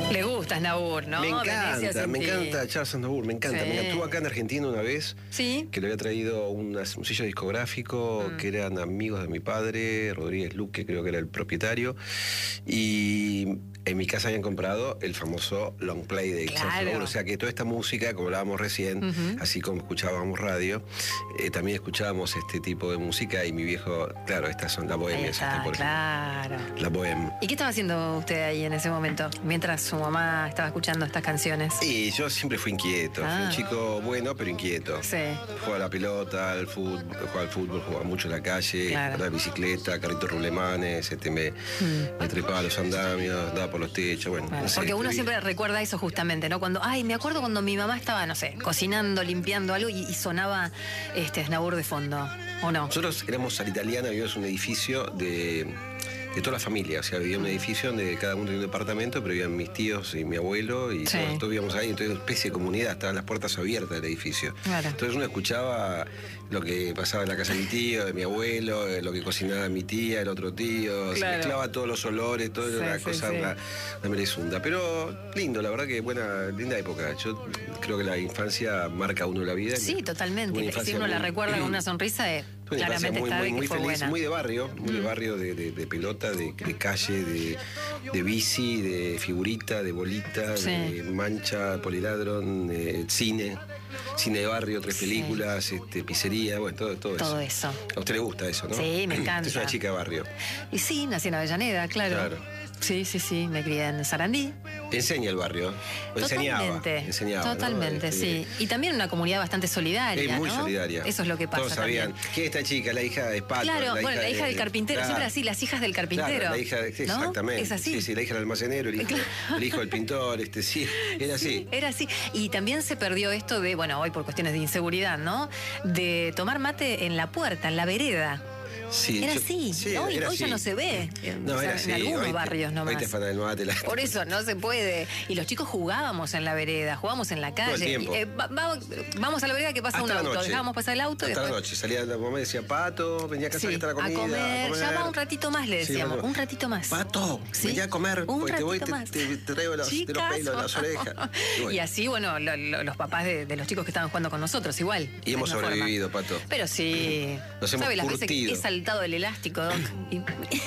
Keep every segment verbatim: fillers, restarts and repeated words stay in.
Le gusta Aznavour, ¿no? Me encanta, me encanta Charles Aznavour, me encanta. Sí. Me estuvo acá en Argentina una vez, sí. que le había traído una, un sello discográfico, mm. que eran amigos de mi padre, Rodríguez Luque, creo que era el propietario, y en mi casa habían comprado el famoso long play de claro. Charles Aznavour, o sea que toda esta música, como hablábamos recién, uh-huh. así como escuchábamos radio, eh, también escuchábamos este tipo de música, y mi viejo, claro, estas son las bohemias. Está, por claro. La bohème. ¿Y qué estaba haciendo usted ahí en ese momento, mientras su mamá estaba escuchando estas canciones? Y yo siempre fui inquieto, ah. fui un chico bueno, pero inquieto. Sí. Jugaba a la pelota, al fútbol, jugaba al fútbol, jugaba mucho en la calle, claro. andaba en bicicleta, carritos rublemanes, este, me, mm. me trepaba a los andamios, daba por los techos, bueno. Claro. No sé, porque uno escribí. siempre recuerda eso justamente, ¿no? Cuando, ay, me acuerdo cuando mi mamá estaba, no sé, cocinando, limpiando algo y, y sonaba este Aznavour de fondo, ¿o no? Nosotros éramos a la italiana, vivíamos en un edificio de... de toda la familia, o sea, vivía en un edificio donde cada uno tenía un departamento, pero vivían mis tíos y mi abuelo, y sí. todos, todos vivíamos ahí, entonces una especie de comunidad, estaban las puertas abiertas del edificio. Claro. Entonces uno escuchaba lo que pasaba en la casa de mi tío, de mi abuelo, lo que cocinaba mi tía, el otro tío, claro. se mezclaba todos los olores, toda sí, una sí, cosa, sí. Una, una merezunda. Pero lindo, la verdad que buena, linda época. Yo creo que la infancia marca a uno la vida. Sí, totalmente. Y si uno muy, la recuerda con una sonrisa, de, claramente muy, está muy, muy fue feliz, buena. muy de barrio, muy mm. de barrio, de, de, de pelota, de, de calle, de, de bici, de figurita, de bolita, sí. de mancha, poliladron, de cine, cine de barrio, tres sí. películas, este, pizzería, bueno, todo, todo, todo eso. eso. A usted le gusta eso, ¿no? Sí, me encanta. Usted es una chica de barrio. Y sí, nací en Avellaneda, claro. Claro. Sí, sí, sí, me crié en Sarandí. Enseña el barrio. O enseñaba. Enseñaba. Totalmente, ¿no? sí. Y también una comunidad bastante solidaria. Es muy ¿no? solidaria. Eso es lo que pasa. Todos sabían. También. ¿Quién es esta chica? La hija de Pato. Claro, la bueno, hija la hija de, del carpintero. claro. Siempre así, las hijas del carpintero. Claro, la hija de, sí, ¿no? exactamente. Es así. Sí, sí, la hija del almacenero, el hijo, el hijo del pintor, este, sí, era así. Sí, era así. Y también se perdió esto de, bueno, hoy por cuestiones de inseguridad, ¿no? De tomar mate en la puerta, en la vereda. Sí, era yo, así, sí, hoy, era hoy así. ya no se ve, no, o sea, era así. en algunos hoy barrios te, nomás. Hoy te falta el mate, la... Por eso no se puede. Y los chicos jugábamos en la vereda, jugábamos en la calle. Y, eh, va, va, vamos a la vereda que pasa hasta un auto, dejábamos pasar el auto. Hasta y después... la noche, salía la mamá y decía, Pato, venía a casa, sí, que está la comida. A comer, a comer. Ya va un ratito más, le decíamos, sí, un ratito más. Pato, ¿sí? Venía a comer, un porque te voy te, te, te traigo los, de los pelos, las orejas. Y, bueno. y así, bueno, lo, lo, los papás de, de los chicos que estaban jugando con nosotros, igual. Y hemos sobrevivido, forma. Pato. Pero sí. Nos hemos ¿Sabe las curtido. veces que he saltado el elástico, Doc? Y...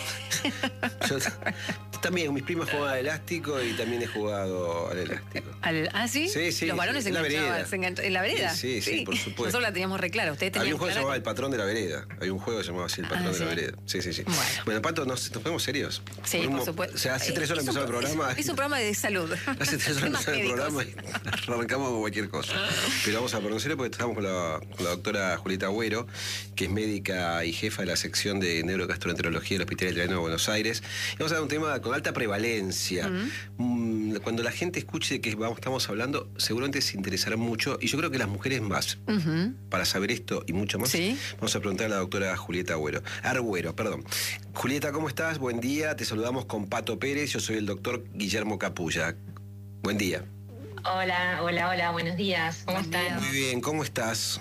Yo también, mis primas jugaban al elástico y también he jugado al elástico. ¿Al, ¿Ah, sí? Sí, sí. Los varones sí, se enganchaban. Se enganchó, ¿En la vereda? Sí, sí, sí, por supuesto. Nosotros la teníamos re clara. Ustedes tenían Había un juego que se llamaba que... El Patrón de la Vereda. Había un juego que se llamaba así, El Patrón ah, de ¿sí? la Vereda. Sí, sí, sí. Bueno, bueno Pato, ¿nos, nos ponemos serios? Sí, por, por supuesto. O sea, hace tres horas empezó el programa. Es un programa de salud. Hace tres horas empezó el programa y arrancamos con cualquier cosa. Pero vamos a ponernos serios porque estamos con la, con la doctora Julieta Agüero, que es médica y jefa de la sección de neurogastroenterología del Hospital Italiano de Buenos Aires. Y vamos a dar un tema con alta prevalencia. Uh-huh. Cuando la gente escuche de qué vamos, estamos hablando, seguramente se interesará mucho, y yo creo que las mujeres más. Uh-huh. Para saber esto y mucho más, ¿sí? Vamos a preguntar a la doctora Julieta Agüero. Argüero, perdón. Julieta, ¿cómo estás? Buen día. Te saludamos con Pato Pérez. Yo soy el doctor Guillermo Capulla. Buen día. Hola, hola, hola. Buenos días. ¿Cómo Buen están? día. Muy bien. ¿Cómo estás?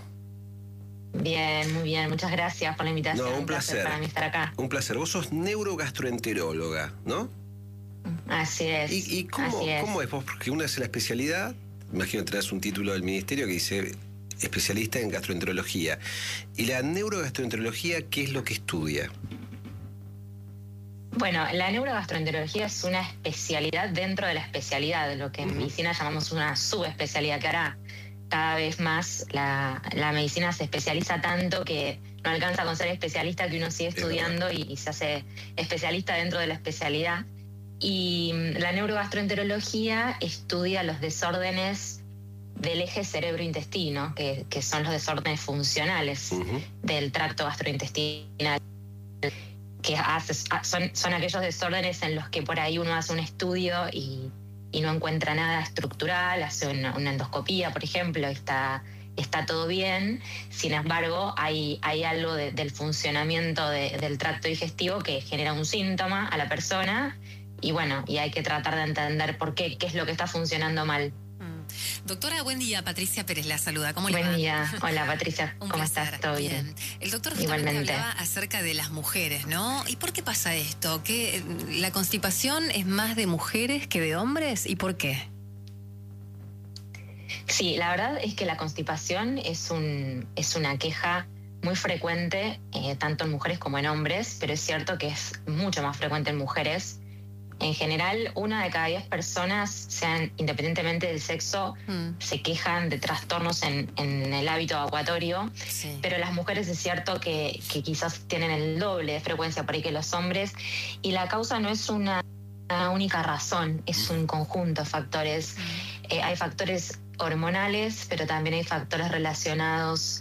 Bien, muy bien. Muchas gracias por la invitación. No, un placer. Un placer para mí estar acá. Un placer. Vos sos neurogastroenteróloga, ¿no? Así es. ¿Y, y cómo, así es. cómo es vos? Porque una es la especialidad, imagino que traes un título del ministerio que dice especialista en gastroenterología. ¿Y la neurogastroenterología qué es lo que estudia? Bueno, la neurogastroenterología es una especialidad dentro de la especialidad, lo que en uh-huh. medicina llamamos una subespecialidad, que ahora cada vez más la, la medicina se especializa tanto que no alcanza con ser especialista, que uno sigue estudiando y, y se hace especialista dentro de la especialidad. Y la neurogastroenterología estudia los desórdenes del eje cerebro-intestino, que, que son los desórdenes funcionales uh-huh. del tracto gastrointestinal, que hace, son, son aquellos desórdenes en los que por ahí uno hace un estudio y, y no encuentra nada estructural, hace una, una endoscopía, por ejemplo, está, está todo bien. Sin embargo, hay, hay algo de, del funcionamiento de, del tracto digestivo que genera un síntoma a la persona. Y bueno, y hay que tratar de entender por qué, qué es lo que está funcionando mal. Doctora, buen día. Patricia Pérez la saluda. ¿Cómo le va? Buen día. Hola, Patricia. Un ¿Cómo placer. estás? ¿Todo bien? bien? El doctor justamente Igualmente. hablaba acerca de las mujeres, ¿no? ¿Y por qué pasa esto? ¿Que la constipación es más de mujeres que de hombres? ¿Y por qué? Sí, la verdad es que la constipación es, un, es una queja muy frecuente, eh, tanto en mujeres como en hombres, pero es cierto que es mucho más frecuente en mujeres. En general, una de cada diez personas, sean independientemente del sexo, mm. se quejan de trastornos en, en el hábito evacuatorio, sí. Pero las mujeres es cierto que, que quizás tienen el doble de frecuencia por ahí que los hombres, y la causa no es una, una única razón, es un conjunto de factores. Mm. Eh, hay factores hormonales, pero también hay factores relacionados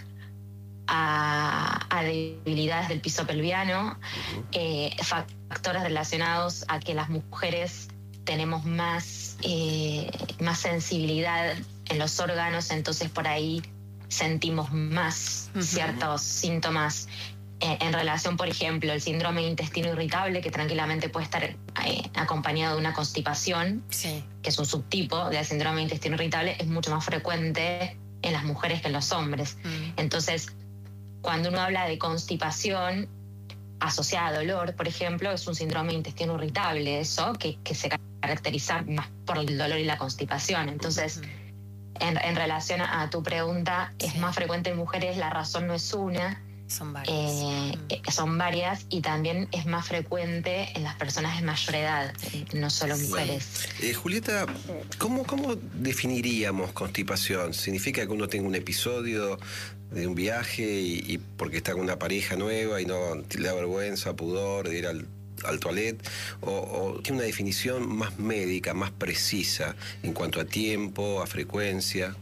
a, a debilidades del piso pelviano, eh, factores relacionados a que las mujeres tenemos más, eh, más sensibilidad en los órganos, entonces por ahí sentimos más uh-huh. ciertos síntomas eh, en relación, por ejemplo, el síndrome de intestino irritable, que tranquilamente puede estar eh, acompañado de una constipación, sí. que es un subtipo del síndrome de intestino irritable, es mucho más frecuente en las mujeres que en los hombres. Uh-huh. Entonces, cuando uno habla de constipación asociada a dolor, por ejemplo, es un síndrome de intestino irritable, eso, que, que se caracteriza más por el dolor y la constipación. Entonces, uh-huh. en, en relación a, a tu pregunta, sí. es más frecuente en mujeres, la razón no es una, son varias. Eh, uh-huh. Son varias, y también es más frecuente en las personas de mayor edad, no solo mujeres. Sí. Eh, Julieta, ¿cómo, ¿cómo definiríamos constipación? ¿Significa que uno tenga un episodio de un viaje y, y porque está con una pareja nueva y no le da vergüenza, pudor de ir al, al toilet, o, o tiene una definición más médica, más precisa en cuanto a tiempo, a frecuencia?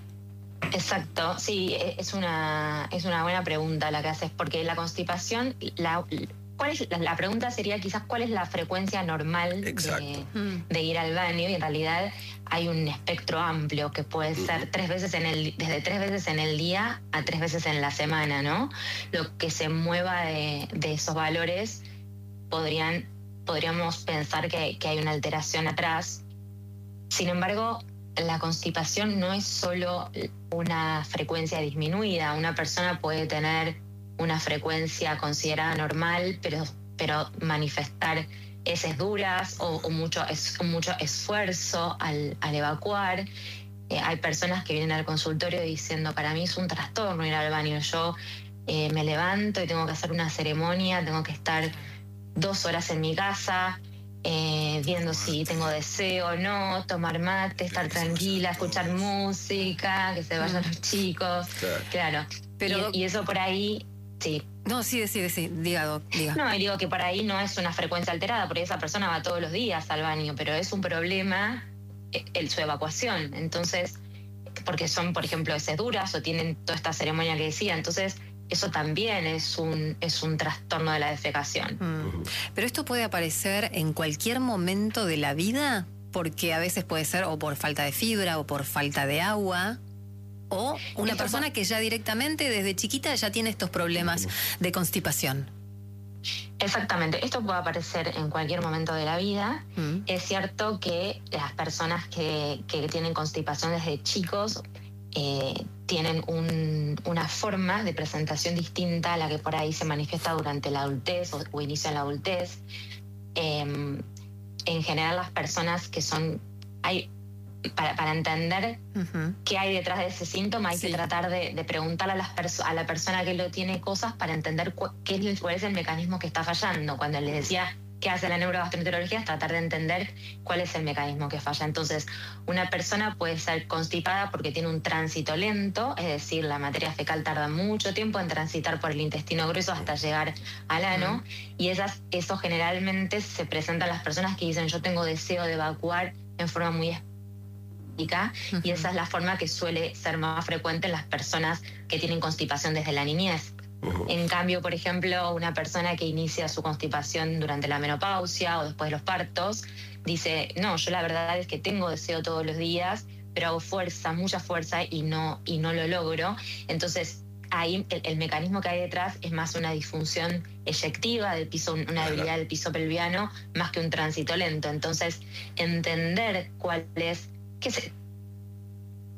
Exacto, sí, es una, es una buena pregunta la que haces, porque la constipación, la, ¿cuál es, la, la pregunta sería quizás cuál es la frecuencia normal de, de ir al baño, y en realidad hay un espectro amplio que puede ser tres veces en el, desde tres veces en el día a tres veces en la semana, ¿no? Lo que se mueva de, de esos valores, podrían, podríamos pensar que, que hay una alteración atrás. Sin embargo, la constipación no es solo una frecuencia disminuida. Una persona puede tener una frecuencia considerada normal, pero, pero manifestar heces duras o, o mucho, es, mucho esfuerzo al, al evacuar. Eh, hay personas que vienen al consultorio diciendo, para mí es un trastorno ir al baño. Yo eh, me levanto y tengo que hacer una ceremonia, tengo que estar dos horas en mi casa, Eh, viendo si tengo deseo o no, tomar mate, estar tranquila, escuchar música, que se vayan los chicos. Claro. claro. Pero, y, y eso por ahí, sí. No, sí, sí, sí, diga, doc, diga. No, y digo que por ahí no es una frecuencia alterada, porque esa persona va todos los días al baño, pero es un problema el, su evacuación. Entonces, porque son, por ejemplo, heces duras o tienen toda esta ceremonia que decía, entonces eso también es un, es un trastorno de la defecación. Mm. Pero esto puede aparecer en cualquier momento de la vida, porque a veces puede ser o por falta de fibra o por falta de agua, o una esto persona que ya directamente desde chiquita ya tiene estos problemas de constipación. Exactamente, esto puede aparecer en cualquier momento de la vida. Mm. Es cierto que las personas que, que tienen constipación desde chicos Eh, tienen un, una forma de presentación distinta a la que por ahí se manifiesta durante la adultez o, o inicio en la adultez. Eh, en general, las personas que son... hay para, para entender uh-huh. qué hay detrás de ese síntoma, hay sí. que tratar de, de preguntarle a, las perso- a la persona que lo tiene cosas para entender cu- qué es, cuál es el mecanismo que está fallando. Cuando les decía qué hace la neurogastroenterología, es tratar de entender cuál es el mecanismo que falla. Entonces, una persona puede ser constipada porque tiene un tránsito lento, es decir, la materia fecal tarda mucho tiempo en transitar por el intestino grueso hasta llegar al ano, uh-huh. y esas, eso generalmente se presenta a las personas que dicen yo tengo deseo de evacuar en forma muy específica, uh-huh. y esa es la forma que suele ser más frecuente en las personas que tienen constipación desde la niñez. Uh-huh. En cambio, por ejemplo, una persona que inicia su constipación durante la menopausia o después de los partos, dice, no, yo la verdad es que tengo deseo todos los días, pero hago fuerza, mucha fuerza y no, y no lo logro. Entonces, ahí el, el mecanismo que hay detrás es más una disfunción eyectiva del piso, una debilidad del piso pelviano, más que un tránsito lento. Entonces, entender cuál es, qué se,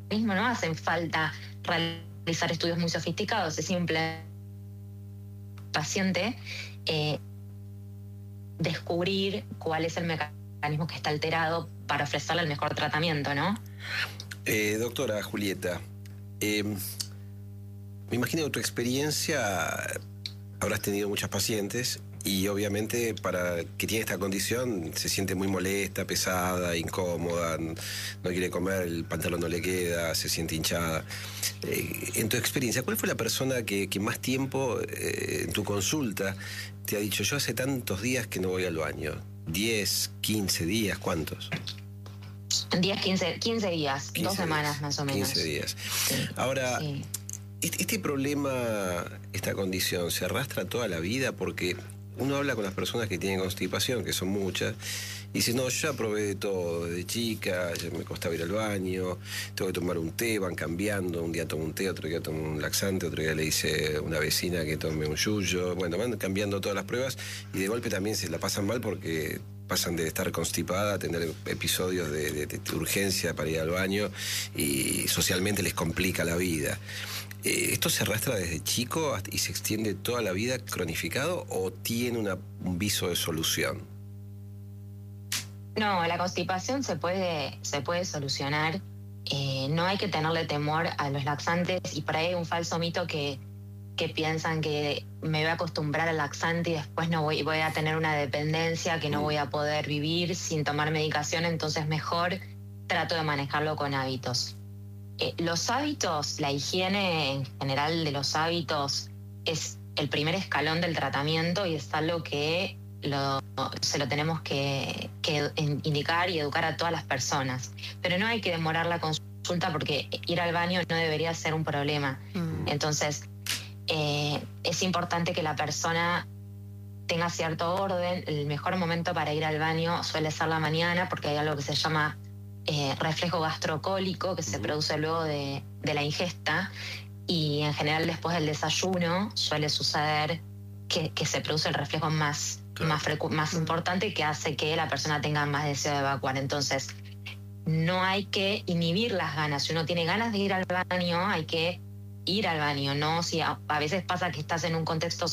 organismo no hacen falta realizar estudios muy sofisticados, es simple paciente eh, descubrir cuál es el mecanismo que está alterado para ofrecerle el mejor tratamiento, ¿no? Eh, doctora Julieta, eh, me imagino que tu experiencia habrás tenido muchas pacientes y obviamente para que tiene esta condición se siente muy molesta, pesada, incómoda, no quiere comer, el pantalón no le queda, se siente hinchada. Eh, en tu experiencia, ¿cuál fue la persona que, que más tiempo eh, en tu consulta te ha dicho, yo hace tantos días que no voy al baño? ¿diez, quince días? ¿Cuántos? diez, quince, quince días, quince dos semanas días, más o menos. quince días. Sí, Ahora, sí. Este, este problema, esta condición, ¿se arrastra toda la vida? Porque uno habla con las personas que tienen constipación, que son muchas, y dice, no, yo ya probé de todo, desde chica, ya me costaba ir al baño, tengo que tomar un té, van cambiando, un día tomo un té, otro día tomo un laxante, otro día le dice a una vecina que tome un yuyo, bueno, van cambiando todas las pruebas y de golpe también se la pasan mal porque pasan de estar constipada a tener episodios de, de, de urgencia para ir al baño y socialmente les complica la vida. ¿Esto se arrastra desde chico y se extiende toda la vida cronificado o tiene una, un viso de solución? No, la constipación se puede, se puede solucionar. Eh, no hay que tenerle temor a los laxantes y por ahí hay un falso mito que, que piensan que me voy a acostumbrar al laxante y después no voy, voy a tener una dependencia que no voy a poder vivir sin tomar medicación, entonces mejor trato de manejarlo con hábitos. Eh, los hábitos, la higiene en general de los hábitos es el primer escalón del tratamiento y es algo que lo, se lo tenemos que, que indicar y educar a todas las personas. Pero no hay que demorar la consulta porque ir al baño no debería ser un problema. Mm. Entonces, eh, es importante que la persona tenga cierto orden. El mejor momento para ir al baño suele ser la mañana porque hay algo que se llama Eh, reflejo gastrocólico que se produce luego de, de la ingesta y en general después del desayuno suele suceder que, que se produce el reflejo más, claro. más, frecu- más importante que hace que la persona tenga más deseo de evacuar. Entonces no hay que inhibir las ganas. Si uno tiene ganas de ir al baño hay que ir al baño, ¿no? Si a, a veces pasa que estás en un contexto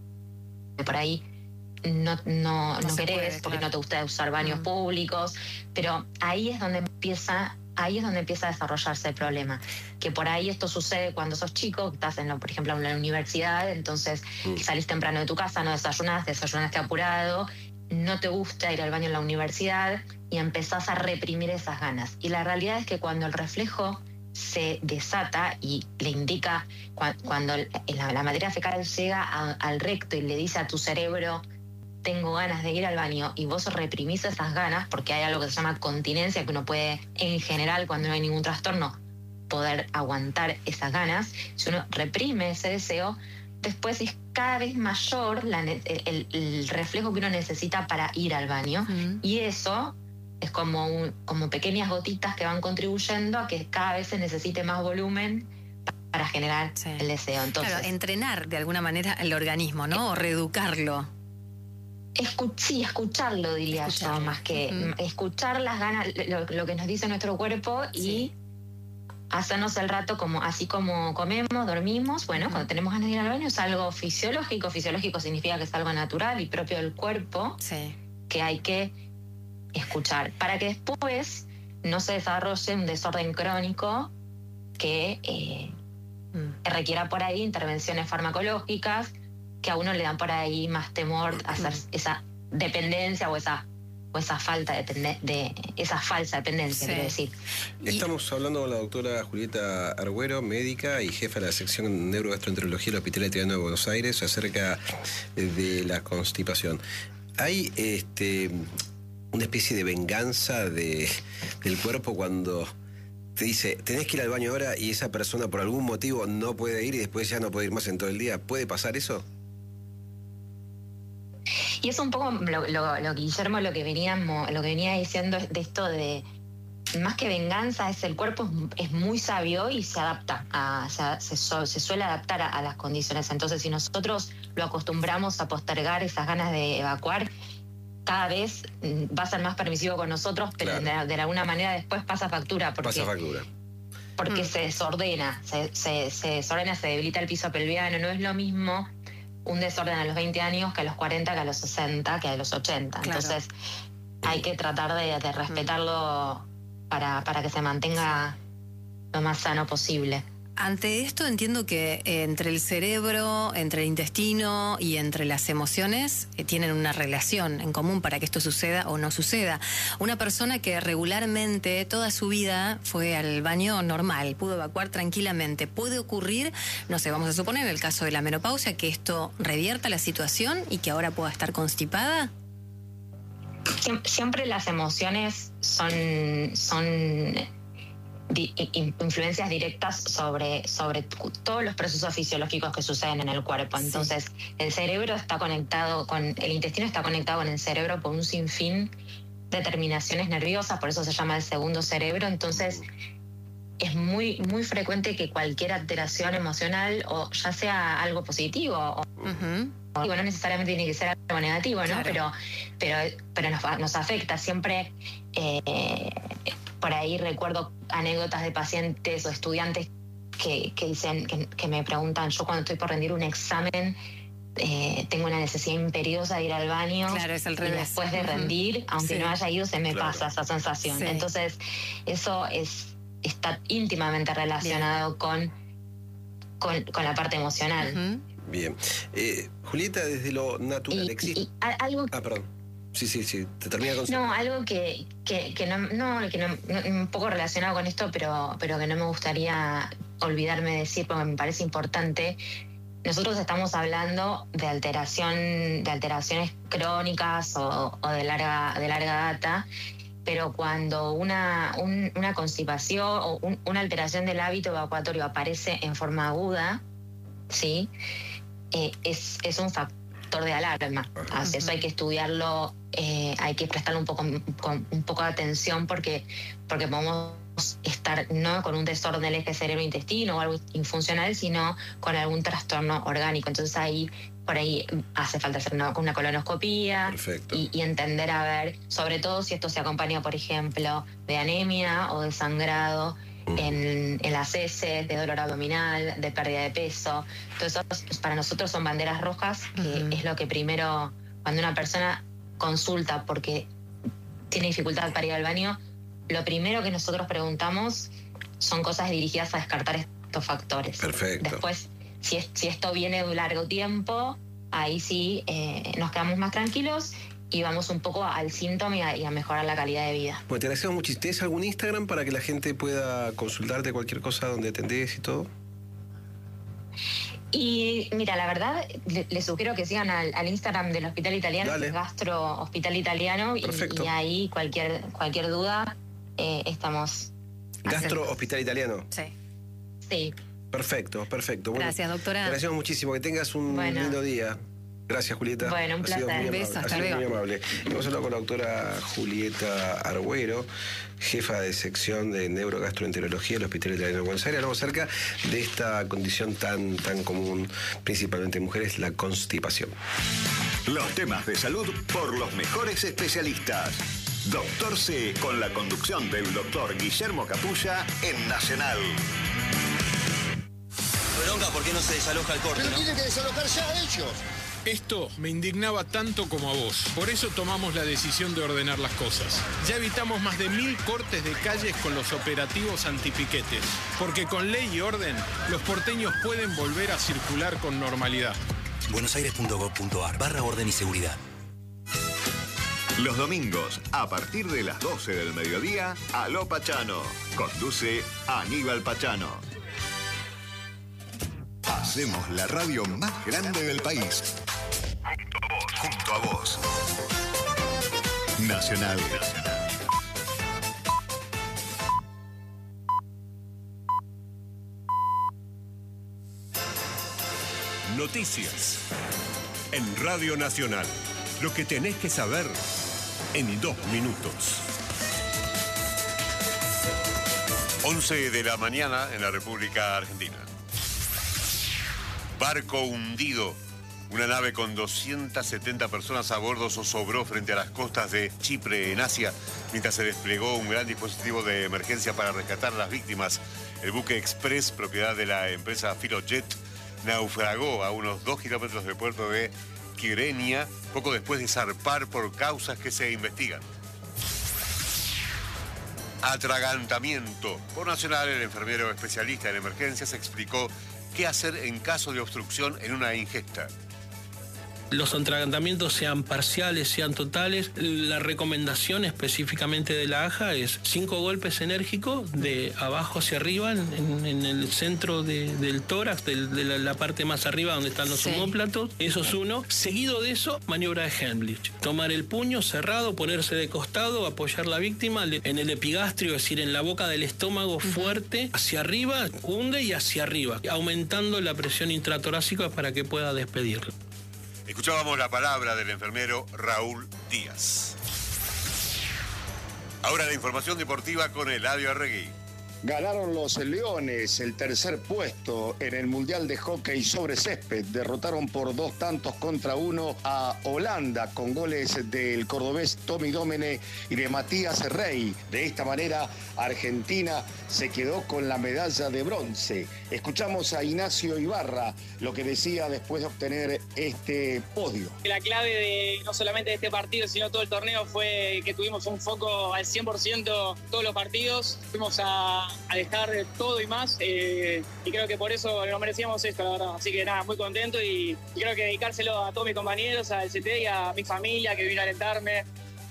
de por ahí no, no, no, no querés puede, porque claro. no te gusta usar baños mm. públicos, pero ahí es donde empieza ahí es donde empieza a desarrollarse el problema, que por ahí esto sucede cuando sos chico, estás en, por ejemplo, en la universidad, entonces mm. salís temprano de tu casa, no desayunás, desayunaste apurado, no te gusta ir al baño en la universidad y empezás a reprimir esas ganas. Y la realidad es que cuando el reflejo se desata y le indica, cuando la, la materia fecal llega a, al recto y le dice a tu cerebro tengo ganas de ir al baño y vos reprimís esas ganas porque hay algo que se llama continencia que uno puede en general cuando no hay ningún trastorno poder aguantar esas ganas. Si uno reprime ese deseo, después es cada vez mayor la, el, el reflejo que uno necesita para ir al baño uh-huh. y eso es como, un, como pequeñas gotitas que van contribuyendo a que cada vez se necesite más volumen para generar sí. el deseo. Entonces, claro, entrenar de alguna manera el organismo, ¿no? O reeducarlo. Escuch- sí, escucharlo diría escucharlo. yo, más que uh-huh. escuchar las ganas, lo, lo que nos dice nuestro cuerpo y sí. hacernos el rato como así como comemos, dormimos. Bueno, uh-huh. cuando tenemos ganas de ir al baño es algo fisiológico. Fisiológico significa que es algo natural y propio del cuerpo sí. que hay que escuchar para que después no se desarrolle un desorden crónico que eh, uh-huh. requiera por ahí intervenciones farmacológicas que a uno le dan por ahí más temor a hacer esa dependencia o esa o esa falta de, tende- de esa falsa dependencia, sí. quiero decir. Estamos hablando con la doctora Julieta Argüero, médica y jefa de la sección neurogastroenterología del Hospital Italiano de Buenos Aires, acerca de la constipación. ¿Hay este una especie de venganza de, del cuerpo cuando te dice, tenés que ir al baño ahora y esa persona por algún motivo no puede ir y después ya no puede ir más en todo el día? ¿Puede pasar eso? Y es un poco lo, lo, lo Guillermo, lo que veníamos, lo que venía diciendo de esto de más que venganza, es el cuerpo es, es muy sabio y se adapta, a, se, se, se suele adaptar a, a las condiciones. Entonces, si nosotros lo acostumbramos a postergar esas ganas de evacuar, cada vez va a ser más permisivo con nosotros, pero claro. de, de alguna manera después pasa factura. Porque pasa factura. porque Mm. se desordena, se, se, se desordena, se debilita el piso pelviano. No es lo mismo un desorden a los veinte años que a los cuarenta, que a los sesenta, que a los ochenta. Claro. Entonces hay que tratar de, de respetarlo para, para que se mantenga lo más sano posible. Ante esto entiendo que eh, entre el cerebro, entre el intestino y entre las emociones eh, tienen una relación en común para que esto suceda o no suceda. Una persona que regularmente toda su vida fue al baño normal, pudo evacuar tranquilamente, puede ocurrir, no sé, vamos a suponer en el caso de la menopausia, que esto revierta la situación y que ahora pueda estar constipada. Siempre, siempre las emociones son... son Di, influencias directas sobre, sobre todos los procesos fisiológicos que suceden en el cuerpo. Entonces, sí. el cerebro está conectado con, el intestino está conectado con el cerebro por un sinfín de terminaciones nerviosas, por eso se llama el segundo cerebro. Entonces, es muy, muy frecuente que cualquier alteración emocional, o ya sea algo positivo, o, uh-huh. o no necesariamente tiene que ser algo negativo, ¿no? Claro. Pero, pero, pero nos, nos afecta siempre. Eh, Por ahí recuerdo anécdotas de pacientes o estudiantes que, que dicen, que, que me preguntan, yo cuando estoy por rendir un examen eh, tengo una necesidad imperiosa de ir al baño. Claro, es al y revés. después de rendir, uh-huh. aunque sí. no haya ido, se me claro. pasa esa sensación. Sí. Entonces, eso es está íntimamente relacionado con, con, con la parte emocional. Uh-huh. Bien. Eh, Julieta, desde lo natural... Y, existe... y, y algo... Ah, perdón. Sí, sí, sí, te termina con... No, algo que, que, que no, no, que no, no, un poco relacionado con esto, pero, pero que no me gustaría olvidarme de decir, porque me parece importante. Nosotros estamos hablando de alteración, de alteraciones crónicas o, o de larga, de larga data, pero cuando una, un, una constipación o un, una alteración del hábito evacuatorio aparece en forma aguda, ¿sí? Eh, es, es un factor de alarma. Así, eso hay que estudiarlo, eh, hay que prestarle un poco, con, un poco de atención porque, porque podemos estar no con un desorden del eje cerebro-intestino o algo infuncional, sino con algún trastorno orgánico. Entonces ahí, por ahí hace falta hacer una, una colonoscopía y, y entender, a ver, sobre todo si esto se acompaña, por ejemplo, de anemia o de sangrado, En, en las heces, de dolor abdominal, de pérdida de peso. Entonces, eso para nosotros son banderas rojas, que uh-huh. es lo que primero, cuando una persona consulta porque tiene dificultad para ir al baño, lo primero que nosotros preguntamos son cosas dirigidas a descartar estos factores. Perfecto. Después, si, es, si esto viene de un largo tiempo, ahí sí eh, nos quedamos más tranquilos y vamos un poco al síntoma y a, y a mejorar la calidad de vida. Bueno, te agradecemos muchísimo. ¿Tienes algún Instagram para que la gente pueda consultarte cualquier cosa donde atendés y todo? Y mira, la verdad, les le sugiero que sigan al, al Instagram del Hospital Italiano, que es Gastro Hospital Italiano, y, y ahí cualquier, cualquier duda eh, estamos... Gastro Hospital Italiano. Sí. Sí. Perfecto, perfecto. Bueno, gracias, doctora. Te agradecemos muchísimo. Que tengas un bueno. lindo día. Gracias, Julieta. Bueno, un placer. Un beso, hasta luego. Muy amable. Hemos hablado con la doctora Julieta Argüero, jefa de sección de neurogastroenterología del Hospital Italiano de Buenos Aires. Hablamos acerca de esta condición tan, tan común, principalmente en mujeres, la constipación. Los temas de salud por los mejores especialistas. Doctor C, con la conducción del doctor Guillermo Capulla en Nacional. Bronca, ¿por qué no se desaloja el corte? Pero ¿no? tienen que desalojar ya ellos. Esto me indignaba tanto como a vos. Por eso tomamos la decisión de ordenar las cosas. Ya evitamos más de mil cortes de calles con los operativos antipiquetes. Porque con ley y orden, los porteños pueden volver a circular con normalidad. buenosaires punto gov punto ar barra orden y seguridad. Los domingos, a partir de las doce del mediodía, Aló Pachano. Conduce Aníbal Pachano. Hacemos la radio más grande del país. Junto a vos. Nacional. Noticias. En Radio Nacional. Lo que tenés que saber en dos minutos. once de la mañana en la República Argentina. Barco hundido. Una nave con doscientas setenta personas a bordo zozobró frente a las costas de Chipre, en Asia, mientras se desplegó un gran dispositivo de emergencia para rescatar a las víctimas. El buque Express, propiedad de la empresa Filojet, naufragó a unos dos kilómetros del puerto de Kyrenia poco después de zarpar por causas que se investigan. Atragantamiento. Por Nacional, el enfermero especialista en emergencias explicó qué hacer en caso de obstrucción en una ingesta. Los atragantamientos sean parciales, sean totales. La recomendación específicamente de la A J A es cinco golpes enérgicos de abajo hacia arriba, en, en el centro de, del tórax, de, de la, la parte más arriba donde están los sí. omóplatos. Eso es uno. Seguido de eso, maniobra de Heimlich. Tomar el puño cerrado, ponerse de costado, apoyar la víctima en el epigastrio, es decir, en la boca del estómago uh-huh. fuerte, hacia arriba, hunde y hacia arriba, aumentando la presión intratorácica para que pueda despedirlo. Escuchábamos la palabra del enfermero Raúl Díaz. Ahora la información deportiva con Eladio Arregui. Ganaron los Leones el tercer puesto en el Mundial de Hockey sobre Césped. Derrotaron por dos tantos contra uno a Holanda con goles del cordobés Tommy Domene y de Matías Rey. De esta manera, Argentina se quedó con la medalla de bronce. Escuchamos a Ignacio Ibarra lo que decía después de obtener este podio. La clave de no solamente de este partido, sino todo el torneo fue que tuvimos un foco al cien por ciento todos los partidos. Fuimos a a dejar todo y más, eh, y creo que por eso nos merecíamos esto, la verdad. Así que nada, muy contento y, y creo que dedicárselo a todos mis compañeros, al C T y a mi familia que vino a alentarme.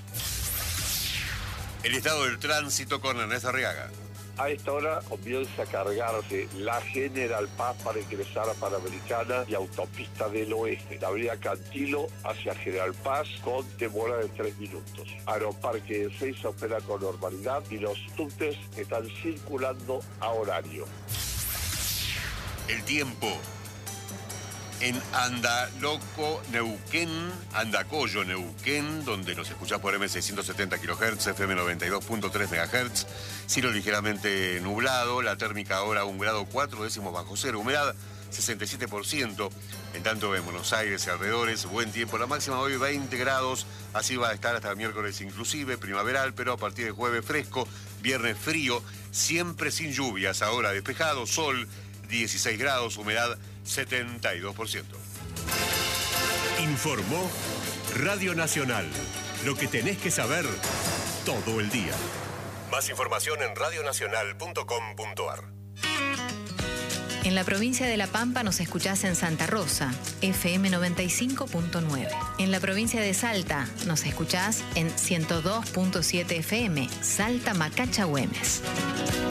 El estado del tránsito con Ernesto Arriaga. A esta hora comienza a cargarse la General Paz para ingresar a Panamericana y Autopista del Oeste. La avenida Cantilo hacia General Paz con demora de tres minutos. Aeroparque de Ezeiza opera con normalidad y los subtes están circulando a horario. El tiempo. En Andaloco, Neuquén, Andacollo, Neuquén, donde nos escuchás por M seiscientos setenta kilohertz, F M noventa y dos punto tres megahertz, cielo ligeramente nublado, la térmica ahora un grado cuatro décimos bajo cero, humedad sesenta y siete por ciento, en tanto en Buenos Aires y alrededores, buen tiempo, la máxima hoy veinte grados, así va a estar hasta el miércoles inclusive, primaveral, pero a partir de jueves fresco, viernes frío, siempre sin lluvias, ahora despejado, sol, dieciséis grados, humedad setenta y dos por ciento. Informó Radio Nacional. Lo que tenés que saber todo el día. Más información en radionacional punto com punto ar. En la provincia de La Pampa nos escuchás en Santa Rosa, F M noventa y cinco punto nueve. En la provincia de Salta nos escuchás en ciento dos punto siete F M, Salta Macacha Güemes.